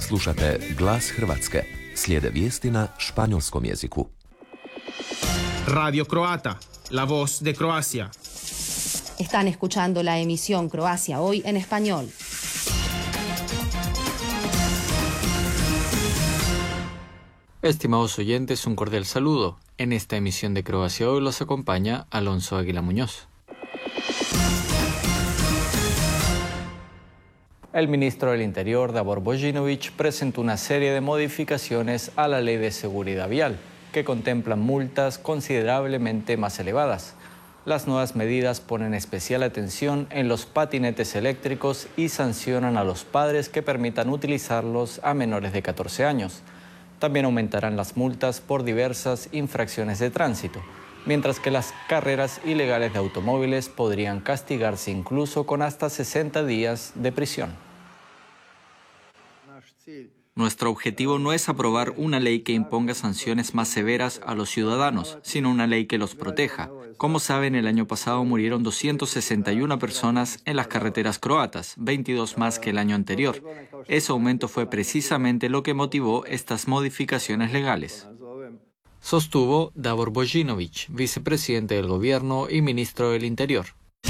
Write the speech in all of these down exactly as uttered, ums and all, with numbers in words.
Slušate Glas Hrvatske. Slijede vijesti na španjolskom jeziku. Radio Croata, la voz de Croacia. Están escuchando la emisión Croacia Hoy en español. Estimados oyentes, un cordial saludo. En esta emisión de Croacia Hoy los acompaña Alonso Águila Muñoz. El ministro del Interior, Davor Božinović, presentó una serie de modificaciones a la Ley de Seguridad Vial, que contemplan multas considerablemente más elevadas. Las nuevas medidas ponen especial atención en los patinetes eléctricos y sancionan a los padres que permitan utilizarlos a menores de catorce años. También aumentarán las multas por diversas infracciones de tránsito, mientras que las carreras ilegales de automóviles podrían castigarse incluso con hasta sesenta días de prisión. Nuestro objetivo no es aprobar una ley que imponga sanciones más severas a los ciudadanos, sino una ley que los proteja. Como saben, el año pasado murieron doscientas sesenta y una personas en las carreteras croatas, veintidós más que el año anterior. Ese aumento fue precisamente lo que motivó estas modificaciones legales. Sostuvo Davor Božinović, vicepresidente del gobierno y ministro del Interior.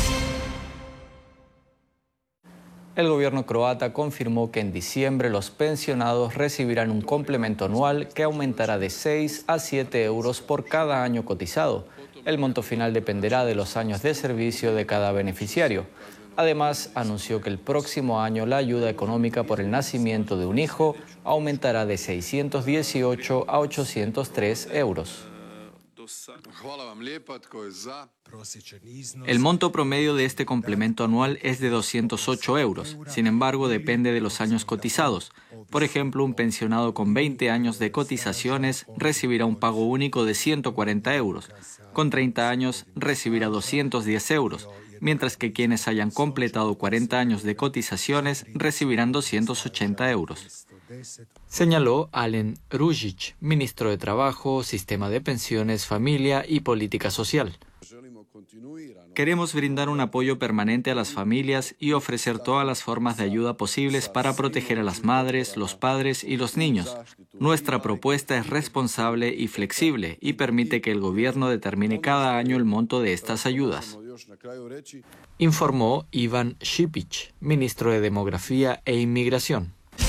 El gobierno croata confirmó que en diciembre los pensionados recibirán un complemento anual que aumentará de seis a siete euros por cada año cotizado. El monto final dependerá de los años de servicio de cada beneficiario. Además, anunció que el próximo año la ayuda económica por el nacimiento de un hijo aumentará de seiscientos dieciocho a ochocientos tres euros. El monto promedio de este complemento anual es de doscientos ocho euros. Sin embargo, depende de los años cotizados. Por ejemplo, un pensionado con veinte años de cotizaciones recibirá un pago único de ciento cuarenta euros. Con treinta años recibirá doscientos diez euros, mientras que quienes hayan completado cuarenta años de cotizaciones recibirán doscientos ochenta euros. Señaló Alen Ružić, ministro de Trabajo, Sistema de Pensiones, Familia y Política Social. Queremos brindar un apoyo permanente a las familias y ofrecer todas las formas de ayuda posibles para proteger a las madres, los padres y los niños. Nuestra propuesta es responsable y flexible y permite que el gobierno determine cada año el monto de estas ayudas. Informó Ivan Šipić, ministro de Demografía e Inmigración.